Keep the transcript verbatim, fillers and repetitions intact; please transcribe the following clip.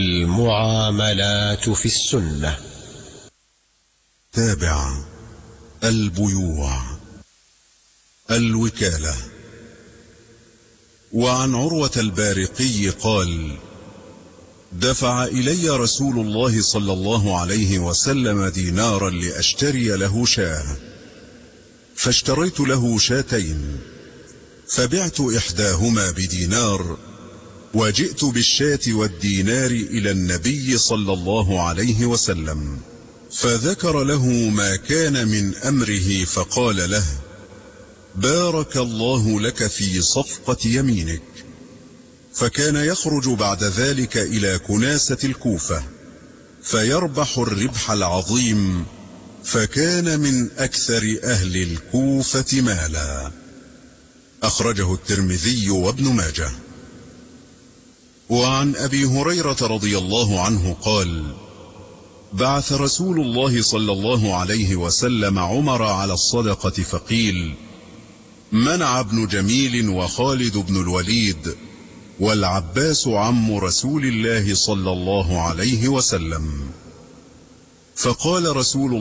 المعاملات في السنة. تابع: البيوع، الوكالة. وعن عروة البارقي قال: دفع إلي رسول الله صلى الله عليه وسلم دينارا لأشتري له شاة، فاشتريت له شاتين، فبعت إحداهما بدينار، وجئت بالشاة والدينار إلى النبي صلى الله عليه وسلم، فذكر له ما كان من أمره، فقال له: بارك الله لك في صفقة يمينك. فكان يخرج بعد ذلك إلى كناسة الكوفة فيربح الربح العظيم، فكان من أكثر أهل الكوفة مالا. أخرجه الترمذي وابن ماجه. وعن أبي هريرة رضي الله عنه قال: بعث رسول الله صلى الله عليه وسلم عمر على الصدقة، فقيل: منع ابن جميل وخالد بن الوليد والعباس عم رسول الله صلى الله عليه وسلم. فقال رسول